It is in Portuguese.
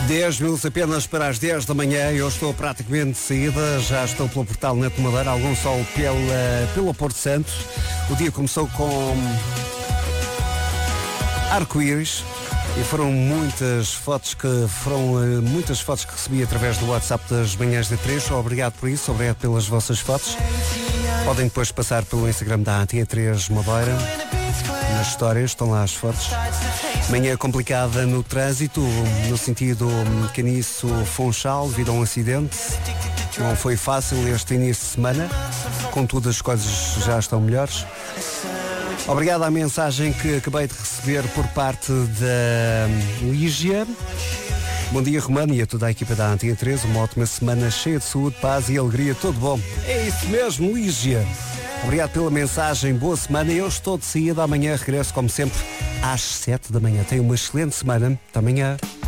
10 minutos apenas para as 10 da manhã. Eu estou praticamente de saída. Já estou pelo portal Neto Madeira. Algum sol pelo Porto Santo. O dia começou com arco-íris. E foram muitas fotos que recebi através do WhatsApp das manhãs da 3. Obrigado por isso, obrigado pelas vossas fotos. Podem depois passar pelo Instagram da Antena 3 Madeira. Nas histórias estão lá as fotos. Manhã complicada no trânsito, no sentido Caniço-Funchal, devido a um acidente. Não foi fácil este início de semana, contudo as coisas já estão melhores. Obrigado à mensagem que acabei de receber por parte da Lígia. Bom dia, Romano, e a toda a equipa da Antena 3. Uma ótima semana cheia de saúde, paz e alegria. Tudo bom? É isso mesmo, Lígia. Obrigado pela mensagem. Boa semana. Eu estou de saída. Amanhã regresso, como sempre, às 7 da manhã. Tenha uma excelente semana. Até amanhã.